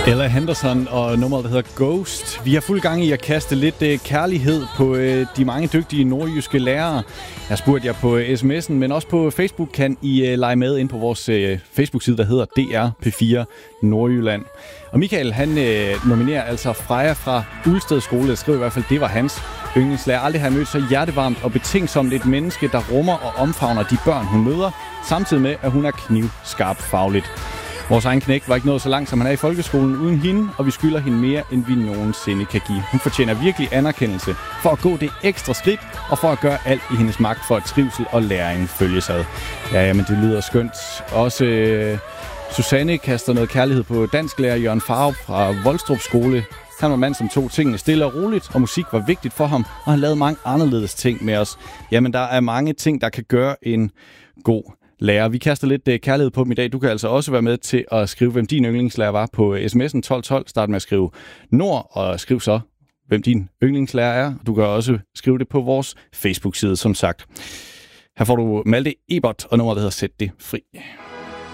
Ella Henderson og nummeret, der hedder Ghost. Vi har fuld gang i at kaste lidt kærlighed på de mange dygtige nordjyske lærere. Jeg spurgte jer på sms'en, men også på Facebook kan I lege med ind på vores Facebook-side, der hedder DR P4 Nordjylland. Og Michael, han nominerer altså Freja fra Ulsted Skole. Jeg skriver i hvert fald, det var hans yndlingslærer. Aldrig har jeg mødt så hjertevarmt og betingsomt et menneske, der rummer og omfavner de børn, hun møder, samtidig med, at hun er knivskarp fagligt. Vores egen knægt var ikke nået så langt, som han er i folkeskolen uden hende, og vi skylder hende mere, end vi nogensinde kan give. Hun fortjener virkelig anerkendelse for at gå det ekstra skridt, og for at gøre alt i hendes magt for at trivsel og læring følges ad. Ja, men det lyder skønt. Også Susanne kaster noget kærlighed på dansklærer Jørgen Farup fra Voldstrup Skole. Han var mand, som tog tingene stille og roligt, og musik var vigtigt for ham, og han lavede mange anderledes ting med os. Jamen, der er mange ting, der kan gøre en god lærer. Vi kaster lidt kærlighed på dem i dag. Du kan altså også være med til at skrive, hvem din yndlingslærer var på sms'en 1212. Start med at skrive Nord, og skriv så, hvem din yndlingslærer er. Du kan også skrive det på vores Facebook-side, som sagt. Her får du Malte Ebert og nummeret, der hedder Sæt det fri.